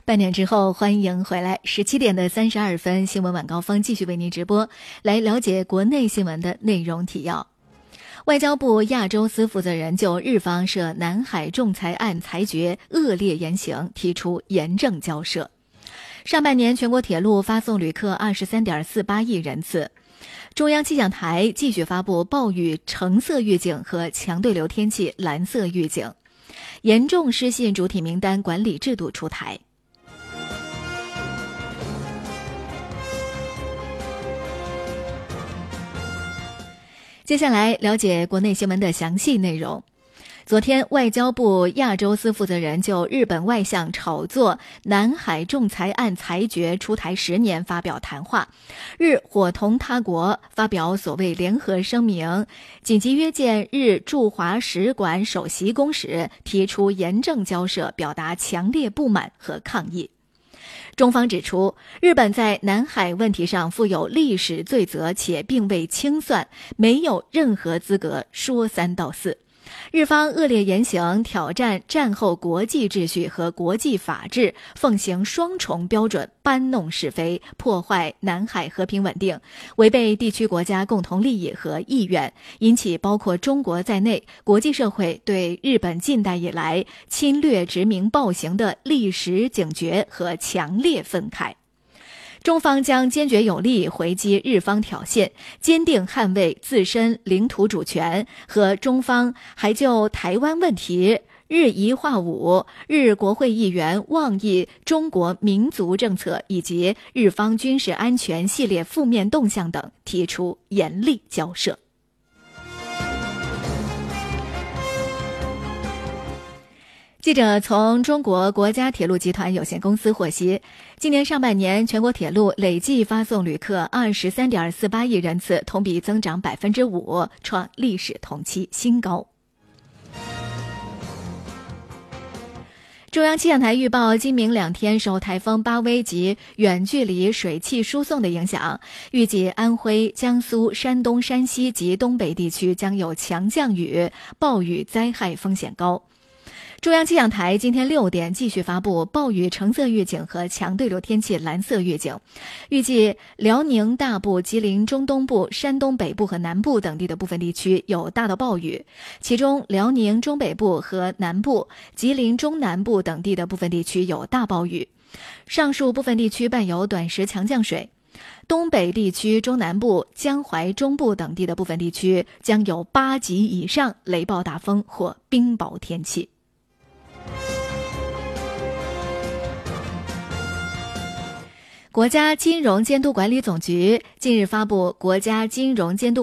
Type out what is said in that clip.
半点之后，欢迎回来。17:32，新闻晚高峰继续为您直播，来了解国内新闻的内容提要。外交部亚洲司负责人就日方涉南海仲裁案裁决恶劣言行提出严正交涉。上半年全国铁路发送旅客 23.48 亿人次。中央气象台继续发布暴雨橙色预警和强对流天气蓝色预警。严重失信主体名单管理制度出台。接下来了解国内新闻的详细内容。昨天，外交部亚洲司负责人就日本外相炒作南海仲裁案裁决出台10年发表谈话，日伙同他国发表所谓联合声明，紧急约见日驻华使馆首席公使，提出严正交涉，表达强烈不满和抗议。中方指出，日本在南海问题上负有历史罪责，且并未清算，没有任何资格说三道四。日方恶劣言行挑战战后国际秩序和国际法治，奉行双重标准，搬弄是非，破坏南海和平稳定，违背地区国家共同利益和意愿，引起包括中国在内国际社会对日本近代以来侵略殖民暴行的历史警觉和强烈愤慨。中方将坚决有力回击日方挑衅，坚定捍卫自身领土主权，和中方还就台湾问题、日宜化武、日国会议员妄议中国民族政策以及日方军事安全系列负面动向等提出严厉交涉。记者从中国国家铁路集团有限公司获悉，今年上半年全国铁路累计发送旅客 23.48 亿人次，同比增长 5%， 创历史同期新高。中央气象台预报，今明2天受台风巴威及远距离水汽输送的影响，预计安徽、江苏、山东、山西及东北地区将有强降雨，暴雨灾害风险高。中央气象台今天6点继续发布暴雨橙色预警和强对流天气蓝色预警，预计辽宁大部、吉林中东部、山东北部和南部等地的部分地区有大到暴雨，其中辽宁中北部和南部、吉林中南部等地的部分地区有大暴雨，上述部分地区伴有短时强降水。东北地区、中南部、江淮中部等地的部分地区将有8级以上雷暴大风或冰雹天气。国家金融监督管理总局近日发布《国家金融监督